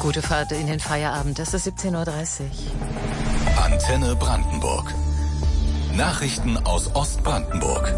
Gute Fahrt in den Feierabend. Es ist 17:30 Uhr. Antenne Brandenburg. Nachrichten aus Ostbrandenburg.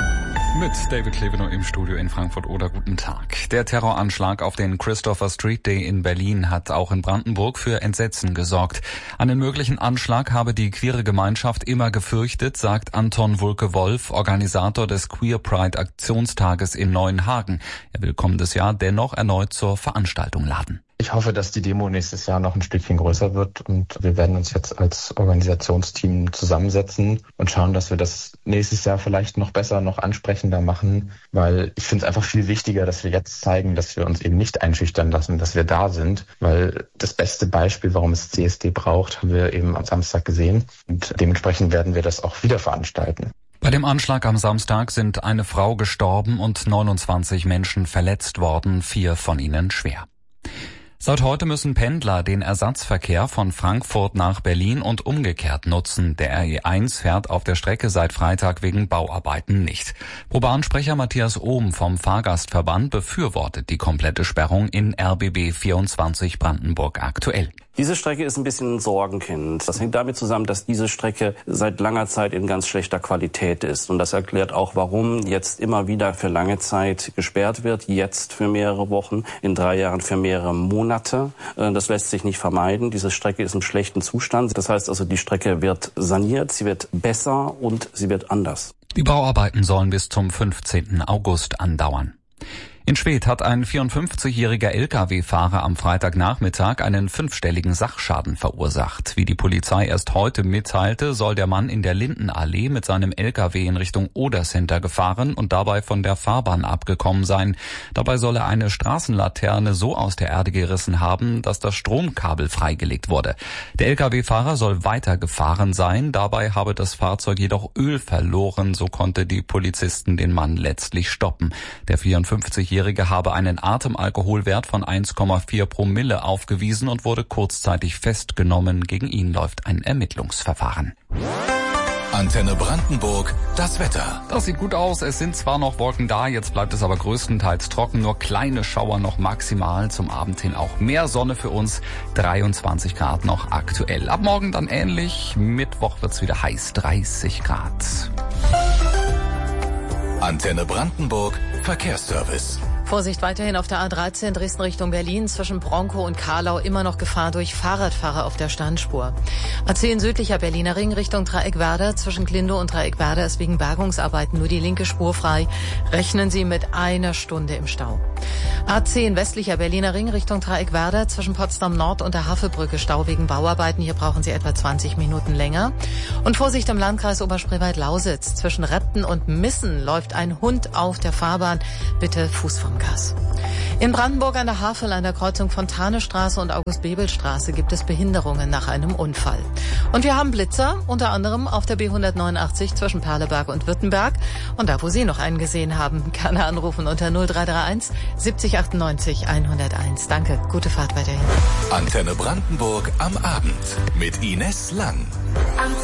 Mit David Klevenow im Studio in Frankfurt-Oder. Guten Tag. Der Terroranschlag auf den Christopher Street Day in Berlin hat auch in Brandenburg für Entsetzen gesorgt. Einen möglichen Anschlag habe die queere Gemeinschaft immer gefürchtet, sagt Anton Wulke-Wolf, Organisator des Queer Pride Aktionstages in Neuenhagen. Er will kommendes Jahr dennoch erneut zur Veranstaltung laden. Ich hoffe, dass die Demo nächstes Jahr noch ein Stückchen größer wird und wir werden uns jetzt als Organisationsteam zusammensetzen und schauen, dass wir das nächstes Jahr vielleicht noch besser, noch ansprechender machen, weil ich finde es einfach viel wichtiger, dass wir jetzt zeigen, dass wir uns eben nicht einschüchtern lassen, dass wir da sind, weil das beste Beispiel, warum es CSD braucht, haben wir eben am Samstag gesehen und dementsprechend werden wir das auch wieder veranstalten. Bei dem Anschlag am Samstag sind eine Frau gestorben und 29 Menschen verletzt worden, 4 von ihnen schwer. Seit heute müssen Pendler den Ersatzverkehr von Frankfurt nach Berlin und umgekehrt nutzen. Der RE1 fährt auf der Strecke seit Freitag wegen Bauarbeiten nicht. Pro-Bahn-Sprecher Matthias Ohm vom Fahrgastverband befürwortet die komplette Sperrung in RBB 24 Brandenburg aktuell. Diese Strecke ist ein bisschen ein Sorgenkind. Das hängt damit zusammen, dass diese Strecke seit langer Zeit in ganz schlechter Qualität ist. Und das erklärt auch, warum jetzt immer wieder für lange Zeit gesperrt wird. Jetzt für mehrere Wochen, in 3 Jahren für mehrere Monate. Das lässt sich nicht vermeiden. Diese Strecke ist im schlechten Zustand. Das heißt also, die Strecke wird saniert, sie wird besser und sie wird anders. Die Bauarbeiten sollen bis zum 15. August andauern. In Schwedt hat ein 54-jähriger Lkw-Fahrer am Freitagnachmittag einen 5-stelligen Sachschaden verursacht. Wie die Polizei erst heute mitteilte, soll der Mann in der Lindenallee mit seinem Lkw in Richtung Oder-Center gefahren und dabei von der Fahrbahn abgekommen sein. Dabei soll er eine Straßenlaterne so aus der Erde gerissen haben, dass das Stromkabel freigelegt wurde. Der Lkw-Fahrer soll weitergefahren sein, dabei habe das Fahrzeug jedoch Öl verloren, so konnte die Polizisten den Mann letztlich stoppen. Der 54-jährige habe einen Atemalkoholwert von 1,4 Promille aufgewiesen und wurde kurzzeitig festgenommen. Gegen ihn läuft ein Ermittlungsverfahren. Antenne Brandenburg, das Wetter. Das sieht gut aus. Es sind zwar noch Wolken da, jetzt bleibt es aber größtenteils trocken. Nur kleine Schauer noch maximal. Zum Abend hin auch mehr Sonne für uns. 23 Grad noch aktuell. Ab morgen dann ähnlich. Mittwoch wird's wieder heiß. 30 Grad. Antenne Brandenburg, Verkehrsservice. Vorsicht weiterhin auf der A13 Dresden Richtung Berlin. Zwischen Bronkow und Karlau immer noch Gefahr durch Fahrradfahrer auf der Standspur. A10 südlicher Berliner Ring Richtung Dreieckwerder. Zwischen Glindow und Dreieckwerder ist wegen Bergungsarbeiten nur die linke Spur frei. Rechnen Sie mit 1 Stunde im Stau. A10 westlicher Berliner Ring Richtung Dreieckwerder. Zwischen Potsdam Nord und der Havelbrücke Stau wegen Bauarbeiten. Hier brauchen Sie etwa 20 Minuten länger. Und Vorsicht im Landkreis Oberspreewald-Lausitz. Zwischen Repten und Missen läuft ein Hund auf der Fahrbahn. Bitte Fuß vom Gas. In Brandenburg an der Havel an der Kreuzung Fontane-Straße und August-Bebel-Straße gibt es Behinderungen nach einem Unfall. Und wir haben Blitzer, unter anderem auf der B189 zwischen Perleberg und Württemberg. Und da, wo Sie noch einen gesehen haben, gerne anrufen unter 0331 70 98 101. Danke, gute Fahrt weiterhin. Antenne Brandenburg am Abend mit Ines Lang.